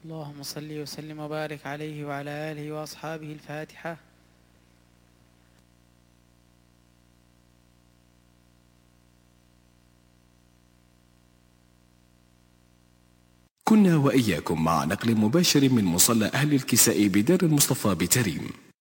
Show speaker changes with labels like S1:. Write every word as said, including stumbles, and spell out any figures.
S1: اللهم صل وسلم وبارك عليه وعلى آله وأصحابه. الفاتحة.
S2: كنا وإياكم مع نقل مباشر من مصلى أهل الكساء بدار المصطفى بتريم.